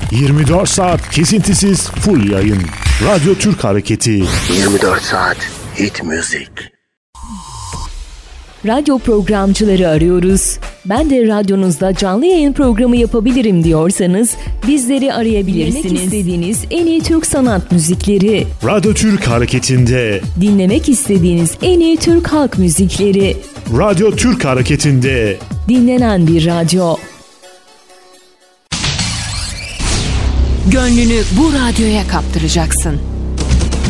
24 saat kesintisiz full yayın. Radyo Türk Hareketi. 24 saat hit müzik. Radyo programcıları arıyoruz. Ben de radyonuzda canlı yayın programı yapabilirim diyorsanız bizleri arayabilirsiniz. Dinlemek istediğiniz en iyi Türk sanat müzikleri. Radyo Türk Hareketi'nde. Dinlemek istediğiniz en iyi Türk halk müzikleri. Radyo Türk Hareketi'nde. Dinlenen bir radyo. Gönlünü bu radyoya kaptıracaksın.